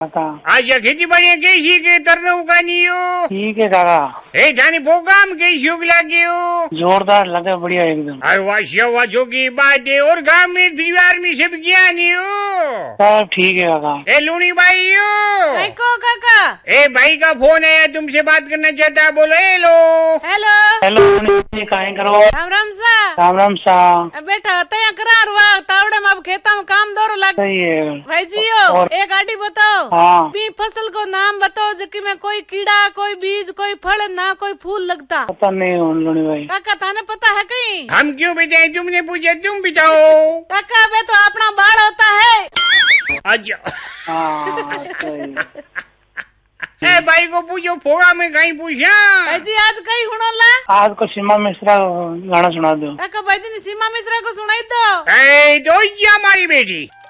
काका अच्छा खेती बाड़ी कैसी के तरनो का नहीं हो? ठीक है काका। ए जाने प्रोग्राम कैसी हो लगे हो? जोरदार लगे, बढ़िया एकदम। अरे वाह की बात है। और गांव में परिवार में सब क्या नहीं हो? सब ठीक है काका। ए लूनी भाई हो को काका। ए भाई का फोन है, तुमसे बात करना चाहता है, बोलो हेलो। हेलो हेलो कहीं करो। राम राम सा। राम राम सा। बेटा तया करार हुआ तावड़े में अब खेता में काम दौर लग सही है भाई जी हो। एक गाड़ी बताओ। हाँ। पी फसल को नाम बताओ जिसकी में कोई कीड़ा, कोई बीज, कोई फल ना कोई फूल लगता। पता नहीं लोनी भाई। काका थाने पता है कहीं? हम क्यों बताए, तुमने पूछा, तुम बताओ। काका वे तो अपना बाल होता है। अच्छा हाँ सही। ए भाई को पूछो, फोड़ा में कहीं पूछा? भाई जी आज कहीं हुनोला? आज को सीमा मिश्रा गाना सुना दो। काका भाई जी ने सीमा मिश्रा को सुनाई दो। ए दो हमारी बेटी।